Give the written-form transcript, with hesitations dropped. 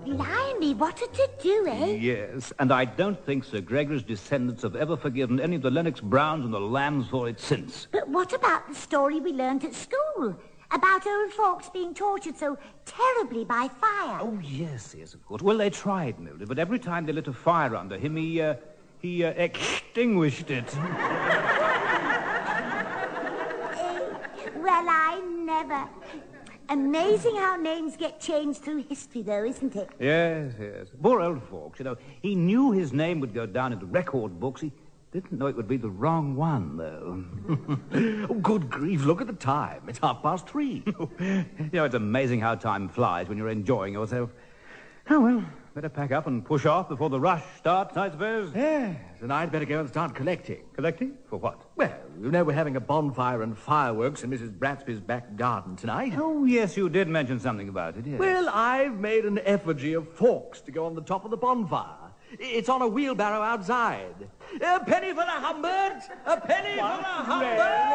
Blimey, what a to-do, eh? Yes, and I don't think Sir Gregory's descendants have ever forgiven any of the Lennox Browns and the Lambs for it since. But what about the story we learnt at school? About old folks being tortured so terribly by fire. Oh, yes, of course. Well, they tried, Mildred, but every time they lit a fire under him, he extinguished it. Well, I never... Amazing how names get changed through history, though, isn't it? Yes. Poor old Fawkes, he knew his name would go down into record books. He didn't know it would be the wrong one, though. Oh, good grief, look at the time. It's 3:30. It's amazing how time flies when you're enjoying yourself. Oh, well, better pack up and push off before the rush starts, I suppose. Yes, and I'd better go and start collecting. Collecting? For what? Well, we're having a bonfire and fireworks in Mrs. Bratsby's back garden tonight. Oh, yes, you did mention something about it, yes. Well, I've made an effigy of Fawkes to go on the top of the bonfire. It's on a wheelbarrow outside. A penny for a Humbert! A penny for a Humbert!